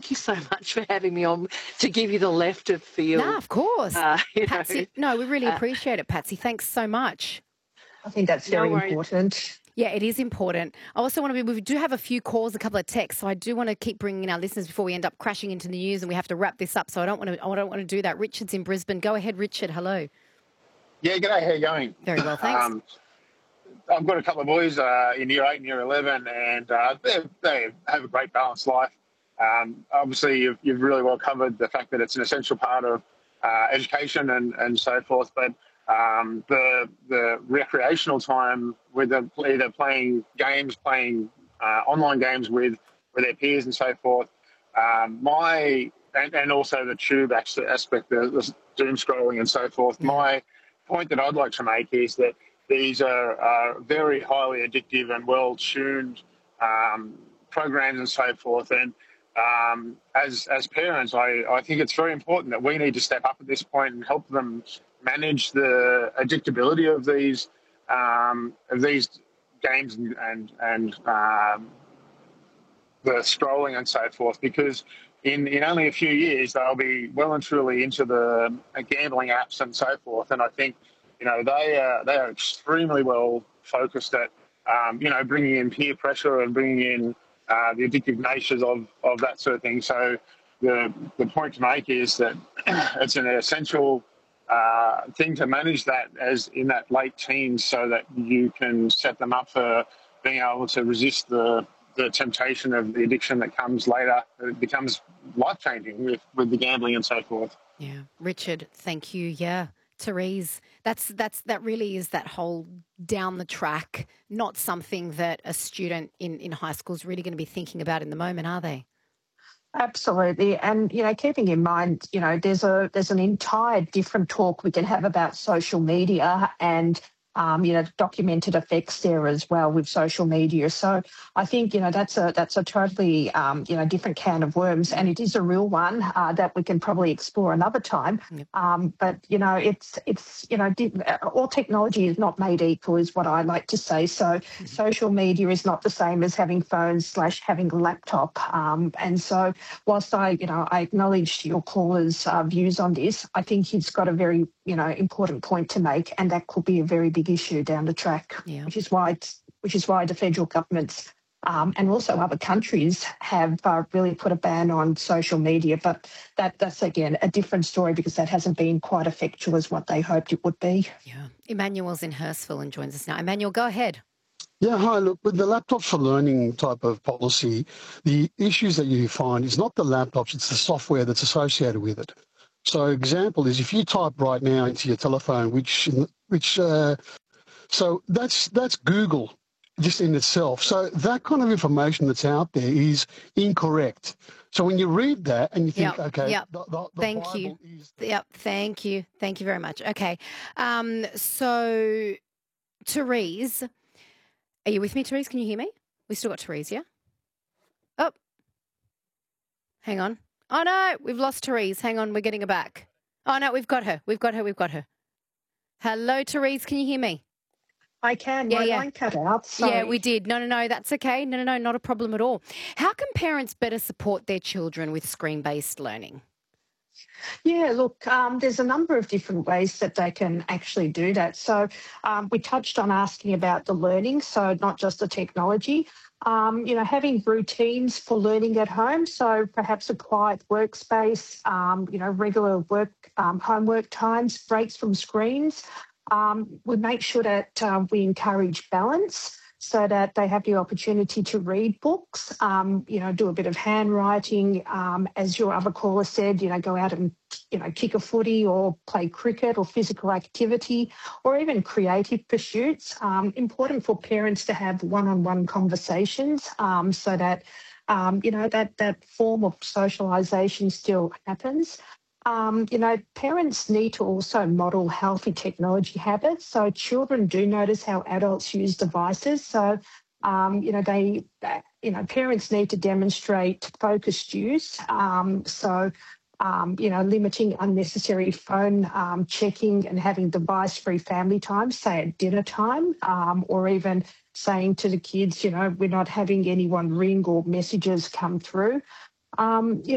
thank you so much for having me on to give you the left of field. No, of course. You Patsy, know, no, we really appreciate it, Patsy. Thanks so much. I think that's no very worries. important. Yeah, it is important. I also want to we do have a few calls, a couple of texts, so I do want to keep bringing in our listeners before we end up crashing into the news and we have to wrap this up. So I don't want to do that. Richard's in Brisbane. Go ahead, Richard. Hello. Yeah, g'day. How you going? Very well, thanks. I've got a couple of boys in year 8 and year 11, and they have a great balanced life. Obviously, you've really well covered the fact that it's an essential part of education and so forth, but the recreational time with them either playing games, playing online games with their peers and so forth, and also the tube aspect, the doom scrolling and so forth. My point that I'd like to make is that these are very highly addictive and well-tuned programs and so forth. And as parents, I think it's very important that we need to step up at this point and help them manage the addictability of these games and the scrolling and so forth, because in only a few years they'll be well and truly into the gambling apps and so forth. And I think they are extremely well focused at bringing in peer pressure and bringing in the addictive natures of that sort of thing. So the point to make is that it's an essential thing to manage that as in that late teens, so that you can set them up for being able to resist the temptation of the addiction that comes later. It becomes life-changing with the gambling and so forth. Yeah. Richard, thank you. Yeah. Therese, that really is that whole down the track, not something that a student in high school is really going to be thinking about in the moment, are they? Absolutely. And, keeping in mind, there's an entire different talk we can have about social media and, documented effects there as well with social media. So I think, that's a totally, different can of worms, and it is a real one that we can probably explore another time. Yep. But, all technology is not made equal is what I like to say. So social media is not the same as having phones / having a laptop. And so whilst I acknowledge your caller's views on this, I think he's got a very, important point to make, and that could be a very big issue down the track, which is why the federal governments and also other countries have really put a ban on social media. But that's, again, a different story, because that hasn't been quite effectual as what they hoped it would be. Yeah. Emmanuel's in Hurstville and joins us now. Emmanuel, go ahead. Yeah, hi. Look, with the laptop for learning type of policy, the issues that you find is not the laptops, it's the software that's associated with it. So example is if you type right now into your telephone, so that's Google just in itself. So that kind of information that's out there is incorrect. So when you read that and you think, the Thank Bible you. is... Thank you. Thank you very much. Okay. So, Therese, are you with me, Therese? Can you hear me? We still got Therese, yeah? Oh, hang on. Oh, no, we've lost Therese. Hang on, we're getting her back. Oh, no, we've got her. We've got her. Hello, Therese, can you hear me? I can. My line cut out. Sorry. Yeah, we did. No, that's okay. No, not a problem at all. How can parents better support their children with screen-based learning? Yeah, look, there's a number of different ways that they can actually do that. So we touched on asking about the learning, so not just the technology. Having routines for learning at home, so perhaps a quiet workspace, regular work, homework times, breaks from screens. We make sure that we encourage balance, so that they have the opportunity to read books, do a bit of handwriting, as your other caller said, go out and, kick a footy or play cricket or physical activity, or even creative pursuits. Important for parents to have one-on-one conversations, so that, that form of socialisation still happens. Parents need to also model healthy technology habits. So children do notice how adults use devices. So, parents need to demonstrate focused use. Limiting unnecessary phone checking and having device-free family time, say at dinner time, or even saying to the kids, we're not having anyone ring or messages come through.